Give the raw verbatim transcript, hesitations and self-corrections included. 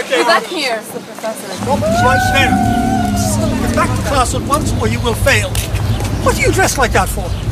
Get back here. Stop right there. Get back to class at once or you will fail. What are you dressed like that for?